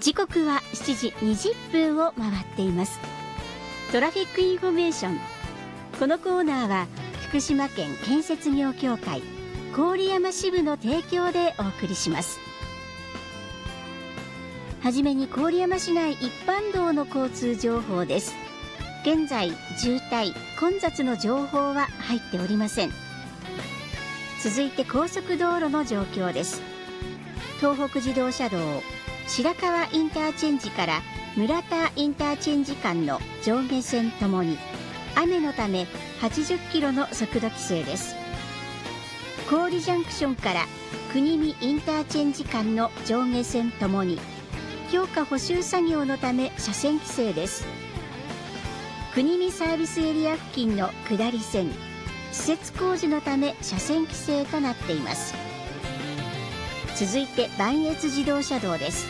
時刻は7時20分を回っています。トラフィックインフォメーション。このコーナーは福島県建設業協会郡山支部の提供でお送りします。はじめに郡山市内一般道の交通情報です。現在渋滞混雑の情報は入っておりません。続いて高速道路の状況です。東北自動車道白川インターチェンジから村田インターチェンジ間の上下線ともに雨のため80キロの速度規制です。郡ジャンクションから国見インターチェンジ間の上下線ともに強化補修作業のため車線規制です。国見サービスエリア付近の下り線施設工事のため車線規制となっています。続いて磐越自動車道です。